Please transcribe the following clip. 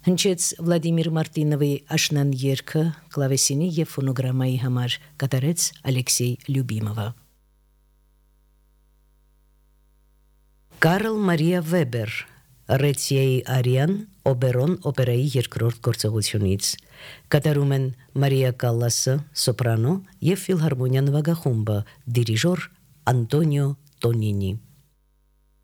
Հնչեց Վլադիմիր Մարտինովի աշնան երգը կլավեսինի եւ ֆոնոգրամայի համար կատարեց Ալեքսեյ Լյուբիմովը։ Կարլ Մարիա Վեբեր Ռեցիայի Արիան օբերոն օպերայի երկրորդ գործողությունից կատարում են Մարիա Կալլասը սոպրանո եւ ֆիլհարմոնիա նվագախումբը դիրիժոր Անտոնիո Տոնինի